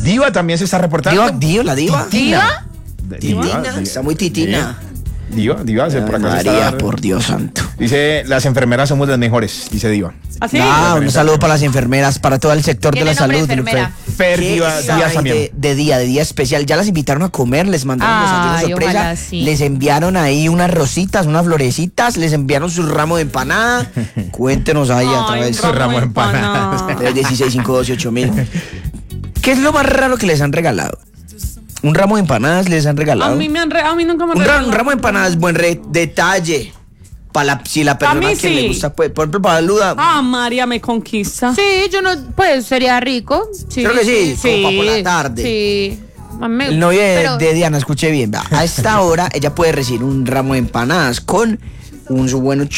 Diva también se está reportando. La diva. Titina. Titina, está muy titina. Diva, por acá María, está. por Dios santo. Dice, las enfermeras somos las mejores, dice Diva. ¿Así? Un saludo para las enfermeras, para todo el sector de la salud. Fer Díaz también. De día especial. Ya las invitaron a comer, les mandaron desayuno sorpresa. Sí. Les enviaron ahí unas rositas, unas florecitas, les enviaron su ramo de empanada. Cuéntenos ahí a través Su ramo de empanadas. de 16528000. ¿Qué es lo más raro que les han regalado? Un ramo de empanadas les han regalado. A mí nunca me han regalado. Un ramo de empanadas, buen detalle. Si la persona mí que le sí. gusta, pues, por ejemplo, para Luda. María me conquista. Sí, yo no, pues sería rico. Sí, Creo que sí, como para por la tarde. Sí. El novio de Diana, escuche bien, vea. A esta hora ella puede recibir un ramo de empanadas con un buen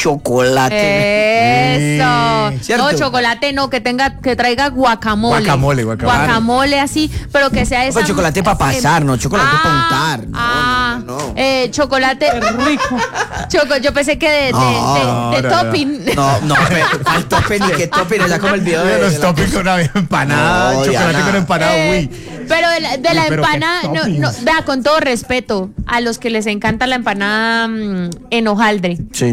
chocolate. Eso. ¿Cierto? No, chocolate no, que traiga guacamole. Guacamole así, pero que sea esa. No, chocolate para pasar, no chocolate para untar. No. Chocolate. Qué rico. Yo pensé que de topping. No, al topping ni que topping, ya como el video De los toppings con una empanada, No, chocolate Diana. con empanada, uy. Pero de la Pero empanada, qué no, toppings. vea, con todo respeto, a los que les encanta la empanada en hojaldre, Sí.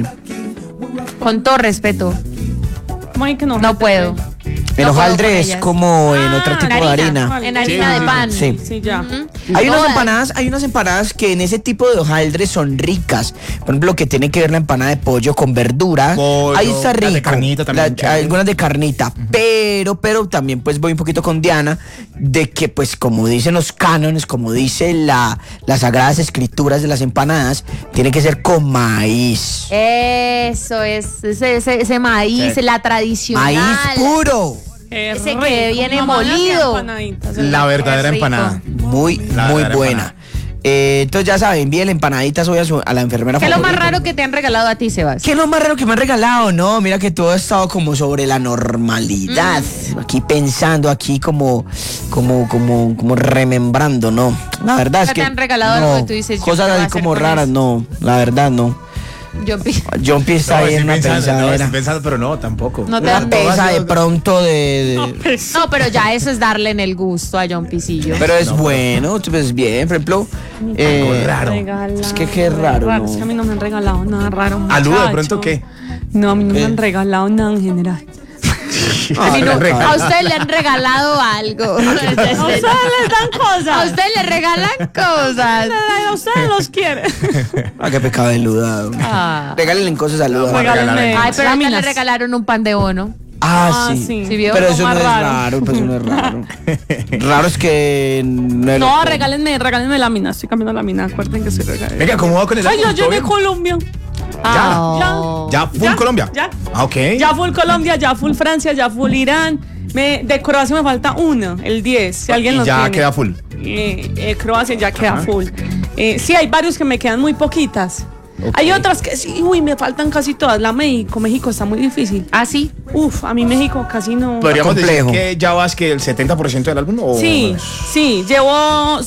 con todo respeto, ¿Cómo hay que no? no puedo. El No puedo hojaldre con es ellas. como en otro tipo de harina. En harina de pan. Sí. Sí, ya. Ujú. Hay Todas. unas empanadas que en ese tipo de hojaldre son ricas. Por ejemplo, que tiene que ver la empanada de pollo con verdura. Pollo, Ahí está las de rico. carnita también, chévere. Algunas de carnita. Pero también pues voy un poquito con Diana de que pues como dicen los cánones, como dice las sagradas escrituras de las empanadas, tiene que ser con maíz. Eso es, ese maíz, Sí. la tradicional. Maíz puro. Ese que viene molido. La verdadera rico. empanada. Muy verdadera buena. empanada. Entonces ya saben, bien empanaditas hoy a la enfermera. ¿Qué es lo más favorita. raro que te han regalado a ti, Sebas? ¿Qué es lo más raro que me han regalado? No, mira que todo ha estado como sobre la normalidad. Aquí pensando, aquí como remembrando, ¿no? La verdad es ¿Nunca que. te han regalado no, algo que tú dices, yo cosas qué voy a así hacer como con raras, eso? no. La verdad, no. John P está ahí en una pensadera. estoy pensando, pero no, tampoco. No te Una dan pesa de pronto de. No, pero ya eso es darle en el gusto a John Pisillo. Pero es bueno, pues bien, por ejemplo. raro. Es que qué raro, ¿no? Es que a mí no me han regalado nada raro. ¿A Lu de muchacho. pronto qué? No, a mí no ¿Qué? me han regalado nada en general. A mí no, regalo. a usted le han regalado algo. A ustedes les dan cosas. A usted le regalan cosas. A ustedes los quieren. Ah, qué pecado de Luda. Ah. Regálenle cosas a Luda. Regálenme. Ay, pero a mí le láminas. regalaron un pan de bono. Ah, Ah, sí. sí. ¿Sí vio? Pero Lo eso no más es raro. raro, pues eso no es raro. Raro es que no, No, regálenme láminas. Estoy cambiando láminas. Acuerden que soy regalada. Venga, ¿cómo va con el Ay, álbum? yo ¿Todo de bien? Colombia. ¿Ya full Colombia? Ya. Ah, ok. Ya full Colombia, ya full Francia, ya full Irán. De Croacia me falta uno, el 10. Si alguien Y lo ya tiene. queda full. Croacia ya queda full. Sí, hay varios que me quedan muy poquitas. Ok. Hay otras que sí, me faltan casi todas. México está muy difícil. ¿Ah, sí? Uf, a mí México casi no. ¿Podríamos decir complejo. que ya vas que el 70% del álbum? ¿O Sí, sí, llevo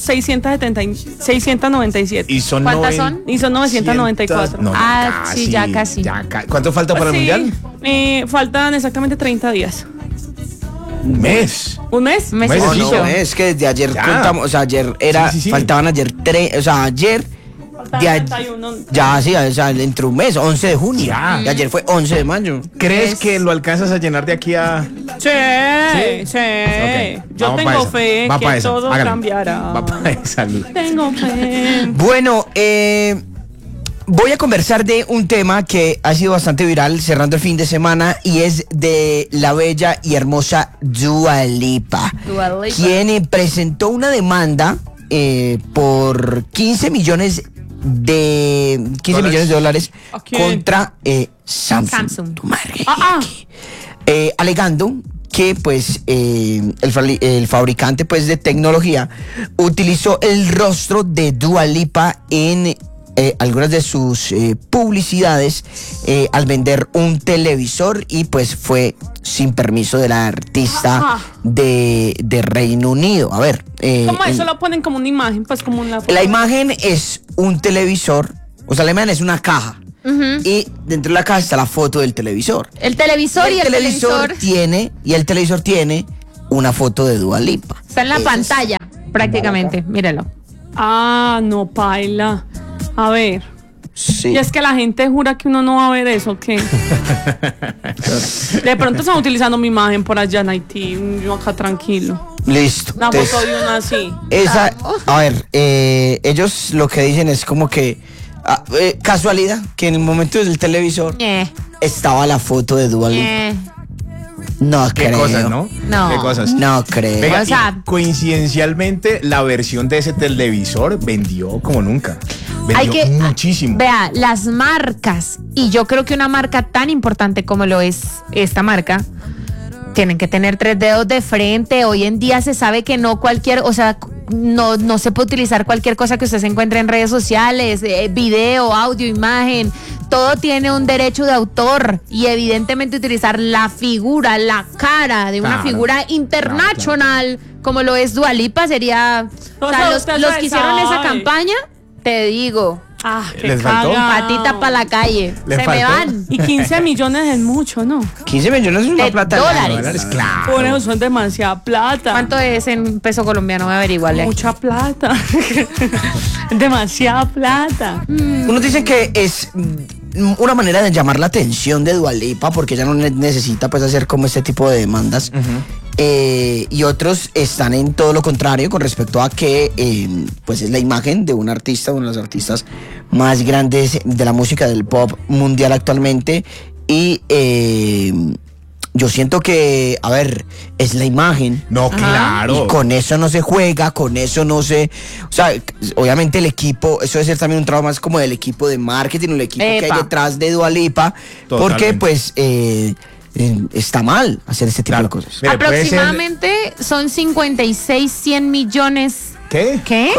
697. ¿Y son ¿Cuántas son? Y son 994. No, Ah, sí, ya casi. ¿Cuánto falta para el Sí, mundial? faltan exactamente 30 días. Un mes. ¿Un mes? Un mes. No, Mesecito. no, es que desde ayer Ya. contamos, o sea, ayer era, Sí. faltaban ayer ayer, Faltan de 31. ya, sí, o sea, entre un mes, 11 de junio, Ya. y ayer fue 11 de mayo. ¿Crees que lo alcanzas a llenar de aquí a...? Sí, sí. Ok, Yo vamos tengo pa' fe esa. Va pa' que esa. todo Hágale. cambiará. Va para esa, Lu. Tengo fe. Bueno, voy a conversar de un tema que ha sido bastante viral cerrando el fin de semana y es de la bella y hermosa Dua Lipa, Dua Lipa. quien presentó una demanda por 15 millones de dólares ¿A quién? contra Samsung. Samsung. Tu madre. Alegando que pues el fabricante pues de tecnología utilizó el rostro de Dua Lipa en algunas de sus publicidades al vender un televisor y pues fue sin permiso de la artista Ajá. de Reino Unido. A ver, ¿Cómo eso lo ponen como una imagen? Pues como una foto. la imagen es un televisor, o sea, la imagen es una caja. Y dentro de la caja está la foto del televisor. El televisor y el televisor tiene una foto de Dua Lipa. está en la Eso es- pantalla. prácticamente, míralo. Ah, no, paila. A ver. Sí. Y es que la gente jura que uno no va a ver eso, ¿qué? De pronto están utilizando mi imagen por allá en Haití, yo acá tranquilo. Listo. Una Entonces, foto de una así. esa, a ver, ellos lo que dicen es como que casualidad que en el momento del televisor estaba la foto de Dua Lipa. No ¿Qué creo. cosas, no? No. ¿Qué cosas? No creo. Venga, O sea- y coincidencialmente, la versión de ese televisor vendió como nunca. Vendió muchísimo. Vea, las marcas, y yo creo que una marca tan importante como lo es esta marca, tienen que tener 3 dedos de frente. Hoy en día se sabe que no cualquier, o sea, no se puede utilizar cualquier cosa que usted se encuentre en redes sociales, video, audio, imagen. Todo tiene un derecho de autor y evidentemente utilizar la figura, la cara de una Claro. figura internacional como lo es Dua Lipa sería... O sea, los que hicieron esa campaña, te digo, Qué ¿Les faltó? cagao. patita para la calle. ¿Le Se me faltó? van. Y 15 millones es mucho, ¿no? 15 millones es una De plata. dólares. Claro. Por eso son demasiada plata. ¿Cuánto es en peso colombiano? Voy a averiguarle aquí. Mucha plata. Demasiada plata. Unos dicen que es una manera de llamar la atención de Dua Lipa porque ella no necesita pues hacer como este tipo de demandas. Y otros están en todo lo contrario con respecto a que pues es la imagen de un artista, uno de los artistas más grandes de la música del pop mundial actualmente. Y yo siento que, a ver, es la imagen. No, claro. Y con eso no se juega, con eso no se... O sea, obviamente el equipo, eso debe ser también un trabajo más como del equipo de marketing, el equipo que Epa. hay detrás de Dua Lipa, porque Totalmente. pues está mal hacer este tipo de cosas. Mire, puede ser- Aproximadamente son 100 millones. ¿Qué? ¿Qué?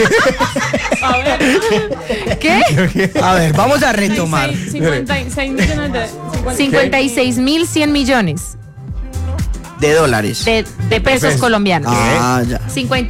A ver. ¿Qué? A ver, vamos a retomar. 56 millones de... 56.100 millones De dólares. de pesos colombianos. Ah, ya.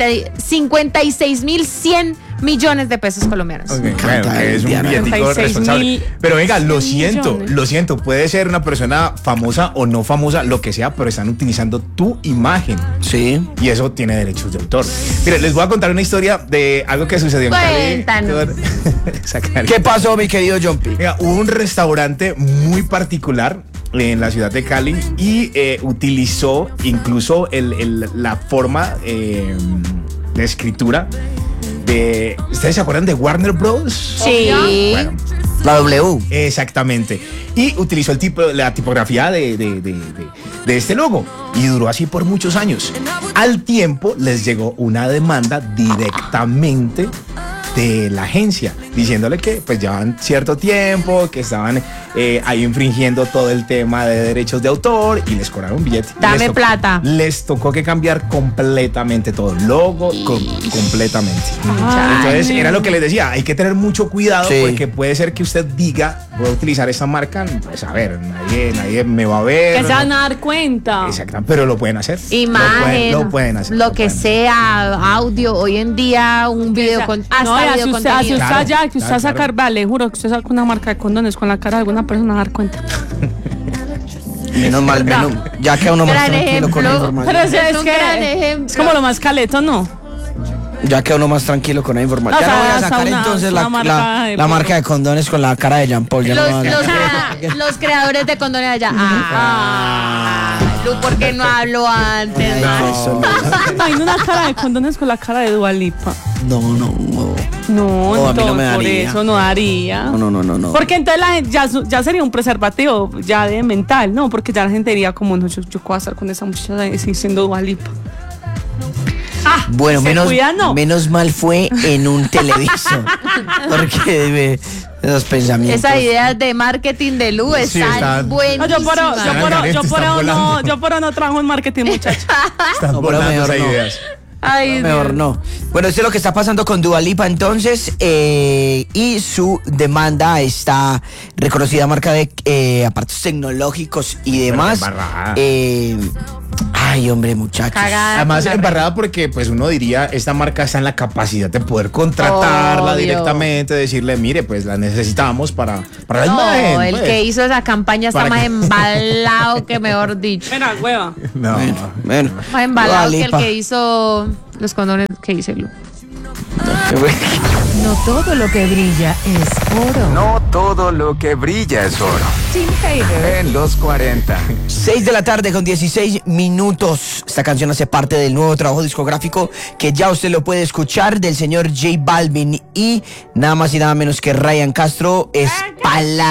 56.100 millones de pesos colombianos. Ok, bueno, Canta es un Diana. billetico 36.000 responsable. Pero venga, lo millones. siento, puede ser una persona famosa o no famosa, lo que sea, pero están utilizando tu imagen. Sí. Y eso tiene derechos de autor. Mire, les voy a contar una historia de algo que sucedió en Cali. Cuéntanos. Esa carita. ¿Qué pasó, mi querido Jumpy? Mira, hubo un restaurante muy particular en la ciudad de Cali y utilizó incluso la forma de escritura de... ¿Ustedes se acuerdan de Warner Bros? Sí. Bueno, La W. exactamente. Y utilizó la tipografía de este logo. Y duró así por muchos años. Al tiempo les llegó una demanda directamente de la agencia, diciéndole que pues llevaban cierto tiempo, que estaban ahí infringiendo todo el tema de derechos de autor y les cobraron un billete. Dame Les tocó- plata. Les tocó que cambiar completamente todo, logo completamente. Ay. Entonces era lo que les decía, hay que tener mucho cuidado Sí. porque puede ser que usted diga, voy a utilizar esta marca, pues a ver, nadie me va a ver. Que se van a dar cuenta. Exacto, pero lo pueden hacer. Imagen, Lo pueden hacer. lo que pueden hacer. sea, audio, hoy en día un video con No, hasta y así video usted, contenido. Claro, allá, que usted claro, va a sacar, vale, juro que usted saca una marca de condones con la cara de alguna persona a dar cuenta. Menos mal, ya queda uno más Gran tranquilo con la ejemplo. información. Pero Es es un que gran ejemplo. es como lo más caleto, ¿no? Ya queda uno más tranquilo con la información. O Ya no sea, voy a hasta sacar una- entonces una la marca de marca de condones con la cara de Jean Paul. Ya no voy a- Los creadores de condones allá. ¿Por qué no hablo antes? Ay, man? eso Imagina una cara de condones con la cara de Dua Lipa. no. No, No, a mí no me por daría. eso no daría. No. Porque entonces la gente ya sería un preservativo ya de mental, ¿no? Porque ya la gente diría como, no, yo voy a estar con esa muchacha así siendo Dua Lipa. Bueno, ¿se cuida, no? menos mal fue en un televisor. Porque esos pensamientos. Esas ideas de marketing de Lu Sí, están están- No, buenísimas. yo por ahora no trabajo en marketing, muchacha. Están No, pero volando mejor esas no. ideas. Ay, Mejor no. Bueno, esto es lo que está pasando con Dua Lipa entonces y su demanda está reconocida marca de aparatos tecnológicos y demás. qué embarrada. Ay, hombre, muchachos. Cagada. Además, con la embarrada porque pues uno diría, esta marca está en la capacidad de poder contratarla Obvio. directamente, decirle, mire, pues la necesitamos para la No, imagen. el pues. que hizo esa campaña está Para más que- embalado que mejor dicho. Mira, hueva. No. Bueno, Más embalado que el Lipa. que hizo los condones que hice Lu. No todo lo que brilla es oro. No todo lo que brilla es oro. Tim Hater. En los 40. 6 de la tarde con 16 minutos. Esta canción hace parte del nuevo trabajo discográfico que ya usted lo puede escuchar del señor J Balvin y nada más y nada menos que Ryan Castro. Es palabra.